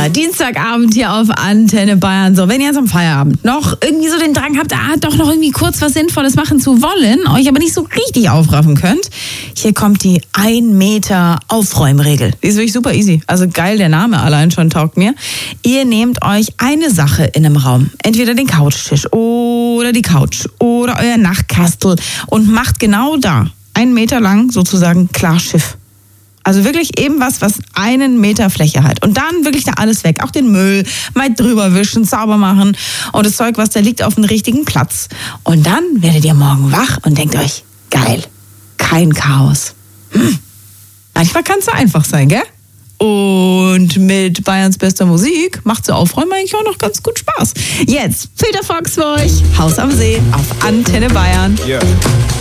Dienstagabend hier auf Antenne Bayern. So, wenn ihr jetzt am Feierabend noch irgendwie so den Drang habt, doch noch irgendwie kurz was Sinnvolles machen zu wollen, euch aber nicht so richtig aufraffen könnt, hier kommt die 1 Meter Aufräumregel. Die ist wirklich super easy. Also geil, der Name allein schon taugt mir. Ihr nehmt euch eine Sache in einem Raum, entweder den Couchtisch oder die Couch oder euer Nachtkastel und macht genau da 1 Meter lang sozusagen Klarschiff. Also wirklich eben was 1 Meter Fläche hat. Und dann wirklich da alles weg. Auch den Müll mal drüber wischen, sauber machen. Und das Zeug, was da liegt, auf dem richtigen Platz. Und dann werdet ihr morgen wach und denkt euch, geil, kein Chaos. Manchmal kann es so einfach sein, gell? Und mit Bayerns bester Musik macht so Aufräumen eigentlich auch noch ganz gut Spaß. Jetzt Peter Fox für euch, Haus am See auf Antenne Bayern. Yeah.